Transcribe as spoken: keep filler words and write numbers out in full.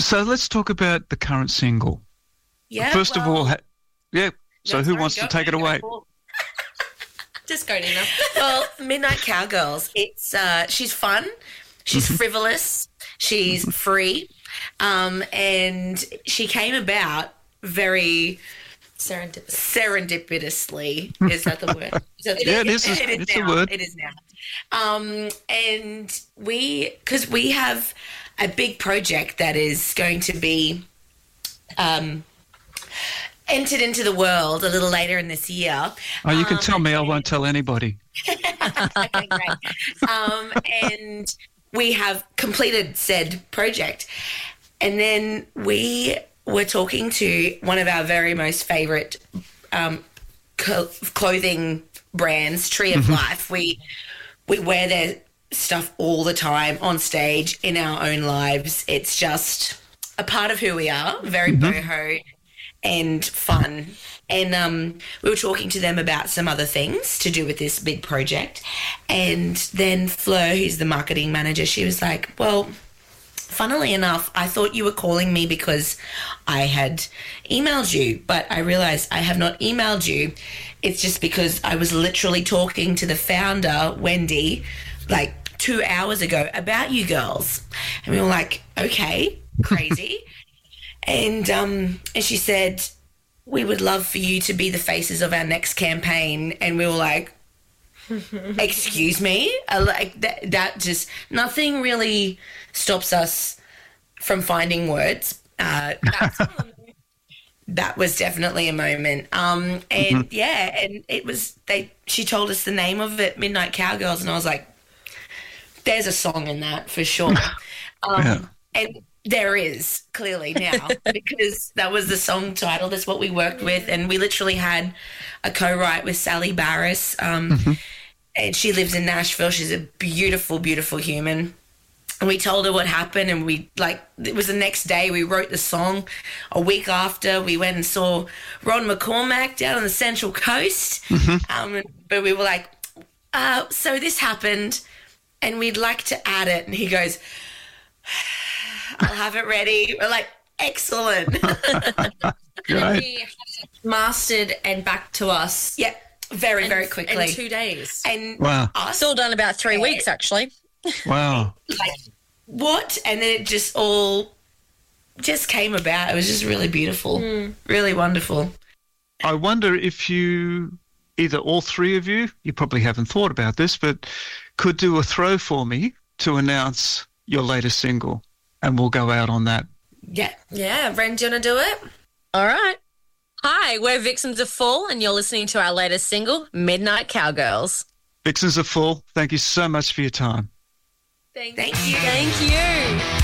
So let's talk about the current single. Yeah. First well, of all, ha- yeah. So yeah, who sorry, wants go, to take it go, away? go. Just go, Nina. Well, Midnight Cowgirls. It's uh, she's fun. She's Mm-hmm. frivolous. She's free, um, and she came about very Serendipitous. serendipitously. Is that the word? Is that- Yeah, it is. It is It's a now. word. It is now. Um, and we, because we have a big project that is going to be um, entered into the world a little later in this year. Oh, you can Um, tell me. I won't tell anybody. Okay, great. Um, and we have completed said project. And then we were talking to one of our very most favourite um, co- clothing brands, Tree of Life. We we wear their stuff all the time on stage, in our own lives. It's just a part of who we are, very boho and fun. And um, we were talking to them about some other things to do with this big project. And then Fleur, who's the marketing manager, she was like, well, funnily enough, I thought you were calling me because I had emailed you, but I realised I have not emailed you. It's just because I was literally talking to the founder, Wendy, like two hours ago about you girls. And we were like, okay, crazy. and um, and she said, we would love for you to be the faces of our next campaign. And we were like, excuse me? Uh, Like that, that just, nothing really stops us from finding words. Uh, that's, that was definitely a moment. Um, and Mm-hmm. yeah, and it was, they, she told us the name of it, Midnight Cowgirls, and I was like, there's a song in that for sure. Um, Yeah. And there is clearly now because that was the song title. That's what we worked with. And we literally had a co-write with Sally Barris. Um, And she lives in Nashville. She's a beautiful, beautiful human. And we told her what happened, and we, like, it was the next day we wrote the song. A week after, we went and saw Ron McCormack down on the Central Coast. Um, but we were like, uh, so this happened, and we'd like to add it. And he goes, I'll have it ready. We're like, excellent. Right. We had it mastered and back to us. Yeah, very, very in- quickly. In two days. And Wow. us, It's all done about three weeks, actually. Wow. like, what? And then it just all just came about. It was just really beautiful, really wonderful. I wonder if you, either all three of you, you probably haven't thought about this, but could do a throw for me to announce your latest single, and we'll go out on that. Yeah. Yeah, Ren, do you want to do it? All right. Hi, we're Vixens of Fall, and you're listening to our latest single, Midnight Cowgirls. Vixens are full. Thank you so much for your time. Thank Thank you. Thank you.